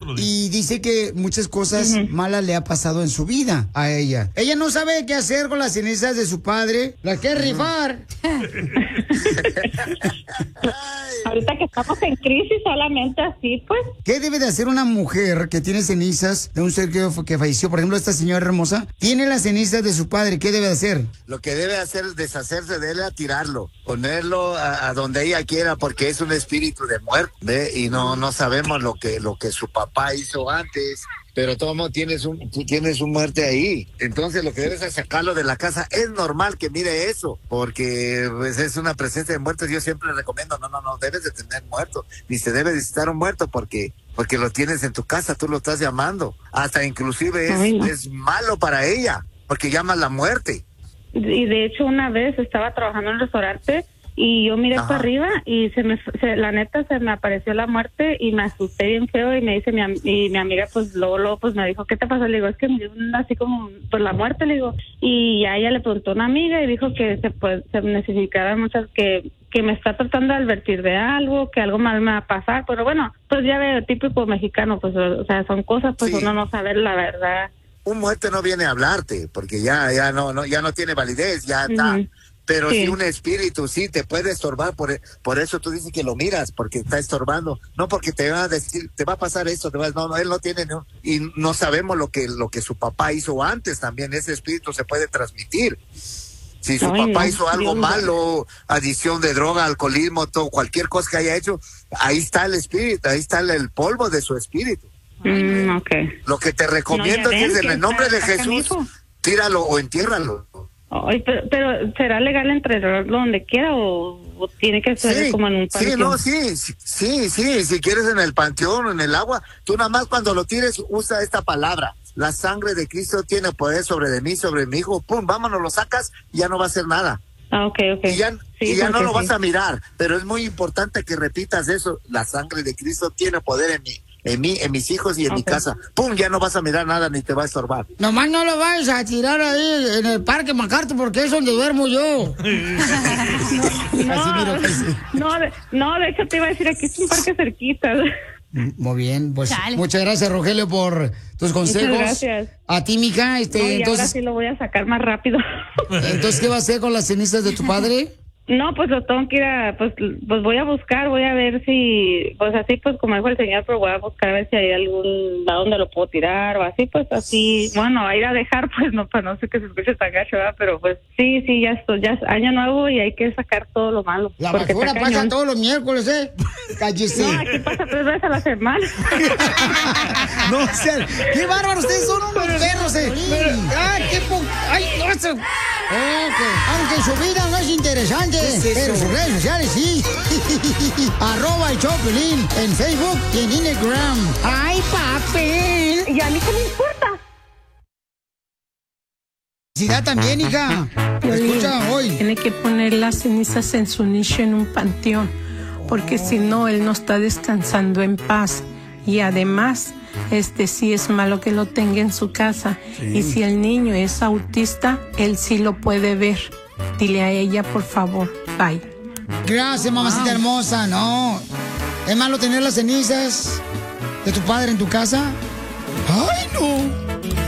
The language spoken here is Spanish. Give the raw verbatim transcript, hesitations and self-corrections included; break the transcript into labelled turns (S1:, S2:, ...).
S1: otro día.
S2: Y dice que muchas cosas uh-huh. malas le ha pasado en su vida a ella. Ella no sabe qué hacer con las cenizas de su padre. Las quiere rifar.
S3: Ahorita que estamos en crisis, solamente así, pues.
S2: ¿Qué debe de hacer una mujer que tiene cenizas de un ser que, que falleció? Por ejemplo, esta señora hermosa tiene las cenizas de su padre. ¿Qué debe de hacer?
S4: Lo que debe hacer es deshacerse de él, a tirarlo, ponerlo a, a donde ella quiera, porque es un espíritu de muerte, ¿ve? Y no no sabemos lo que lo que su papá hizo antes. Pero todo mundo tienes un, tú tienes un muerte ahí. Entonces lo que debes es sacarlo de la casa. Es normal que mire eso, porque pues, es una presencia de muertos. Yo siempre recomiendo, no, no, no, debes de tener muertos, ni se debe visitar un muerto porque, porque lo tienes en tu casa, tú lo estás llamando. Hasta inclusive es, Ay, no. es malo para ella, porque llamas la muerte.
S3: Y de hecho una vez estaba trabajando en un restaurante y yo miré para arriba y se me, se, la neta se me apareció la muerte y me asusté bien feo y me dice mi, y mi amiga pues luego, luego pues me dijo, ¿qué te pasó? Le digo, es que me dio así como pues la muerte, le digo, y a ella le preguntó a una amiga y dijo que se pues se necesitaban muchas que que me está tratando de advertir de algo, que algo mal me va a pasar, pero bueno, pues ya veo, típico mexicano, pues o sea, son cosas pues sí. Uno no sabe la verdad.
S4: Un muerto no viene a hablarte, porque ya ya no no ya no tiene validez, ya está. Uh-huh. Pero sí. Si un espíritu sí te puede estorbar, por, por eso tú dices que lo miras, porque está estorbando, no porque te va a decir, te va a pasar esto, te va, no, no, él no tiene, no, y no sabemos lo que lo que su papá hizo antes también, ese espíritu se puede transmitir. Si su Ay, papá no, hizo algo Dios malo, no. Adición de droga, alcoholismo, todo, cualquier cosa que haya hecho, ahí está el espíritu, ahí está el, el polvo de su espíritu.
S3: Mm, okay.
S4: Lo que te recomiendo no, es que en el nombre de Jesús, tíralo o entiérralo.
S3: Ay, pero, pero ¿será legal enterrarlo donde quiera o, o tiene que ser sí, como en un panteón?
S4: Sí, no, sí, sí, sí, si quieres en el panteón o en el agua, tú nada más cuando lo tires usa esta palabra, la sangre de Cristo tiene poder sobre de mí, sobre mi hijo, pum, vámonos, lo sacas y ya no va a hacer nada.
S3: Ah, ok, ok.
S4: Y ya, sí, y ya no lo
S3: sí.
S4: vas a mirar, pero es muy importante que repitas eso, la sangre de Cristo tiene poder en mí. En mí, en mis hijos y en okay. mi casa. ¡Pum! Ya no vas a mirar nada ni te va a estorbar.
S2: Nomás no lo vayas a tirar ahí en el Parque MacArthur porque es donde duermo yo.
S3: no, no, no, de, no, de hecho te iba a decir, aquí es un parque cerquita.
S2: Muy bien, pues Chale. Muchas gracias, Rogelio, por tus consejos.
S3: Muchas gracias.
S2: A ti, mija, este,
S3: no, y
S2: entonces...
S3: ahora sí lo voy a sacar más rápido.
S2: Entonces, ¿qué va a hacer con las cenizas de tu padre?
S3: No, pues lo tengo que ir a, pues, pues voy a buscar, voy a ver si, pues así, pues como dijo el señor, pero voy a buscar a ver si hay algún lado donde lo puedo tirar o así, pues así, bueno, a ir a dejar, pues no, pues no sé que se escuche tan gacho, ¿verdad? Pero pues sí, sí, ya esto, ya es año nuevo y hay que sacar todo lo malo.
S2: La basura pasa cañón. Todos los miércoles, ¿eh? Cállese.
S3: No, aquí pasa tres veces a la semana.
S2: No, o sea, qué bárbaros, ustedes son unos perros, ¿eh? Pero, ay, qué po... ay, no, eso... Okay. Aunque su vida no es interesante, es pero sus redes sociales sí. Arroba el Choplin en Facebook y en Instagram. ¡Ay, papel!
S3: ¿Y a mí qué me importa?
S2: Felicidad también, hija. Escucha hoy.
S5: Tiene que poner las cenizas en su nicho en un panteón, porque si no, él no está descansando en paz. Y además... Este sí es malo que lo tenga en su casa. Sí. Y si el niño es autista, él sí lo puede ver. Dile a ella, por favor. Bye.
S2: Gracias, mamacita wow. hermosa. No. ¿Es malo tener las cenizas de tu padre en tu casa? ¡Ay, no!